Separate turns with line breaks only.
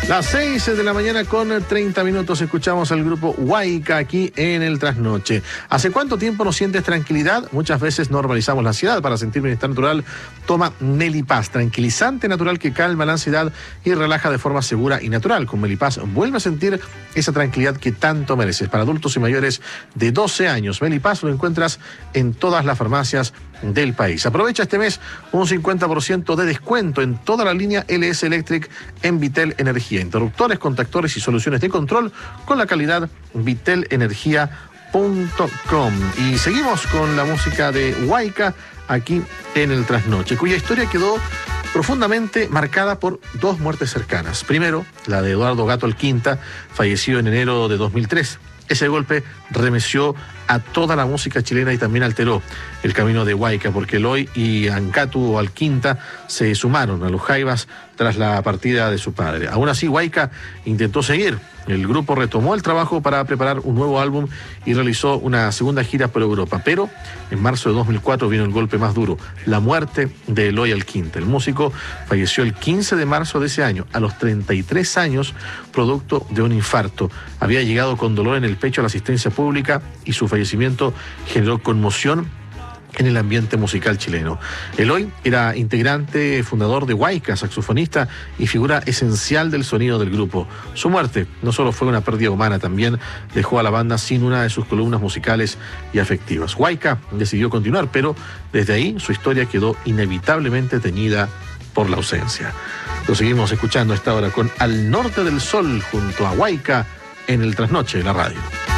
Las 6 de la mañana con 30 minutos escuchamos al grupo Huayca aquí en el Trasnoche. ¿Hace cuánto tiempo no sientes tranquilidad? Muchas veces normalizamos la ansiedad. Para sentir bienestar natural, toma Melipaz, tranquilizante natural que calma la ansiedad y relaja de forma segura y natural. Con Melipaz vuelve a sentir esa tranquilidad que tanto mereces. Para adultos y mayores de 12 años, Melipaz lo encuentras en todas las farmacias del país. Aprovecha este mes un 50% de descuento en toda la línea LS Electric en Vitel Energía. Interruptores, contactores y soluciones de control con la calidad vitelenergia.com. Y seguimos con la música de Huayca aquí en el Trasnoche, cuya historia quedó profundamente marcada por dos muertes cercanas. Primero, la de Eduardo Gato Alquinta, fallecido en enero de 2003. Ese golpe remeció a toda la música chilena y también alteró el camino de Huayca, porque Eloy y Ancatu Alquinta se sumaron a los Jaivas tras la partida de su padre. Aún así, Huayca intentó seguir. El grupo retomó el trabajo para preparar un nuevo álbum y realizó una segunda gira por Europa. Pero en marzo de 2004 vino el golpe más duro, la muerte de Eloy Alquinta. El músico falleció el 15 de marzo de ese año, a los 33 años, producto de un infarto. Había llegado con dolor en el pecho a la asistencia pública y su fallecimiento generó conmoción en el ambiente musical chileno. Eloy era integrante, fundador de Huayca, saxofonista y figura esencial del sonido del grupo. Su muerte no solo fue una pérdida humana, también dejó a la banda sin una de sus columnas musicales y afectivas. Huayca decidió continuar, pero desde ahí su historia quedó inevitablemente teñida por la ausencia. Lo seguimos escuchando a esta hora con Al Norte del Sol junto a Huayca en el Trasnoche de la radio.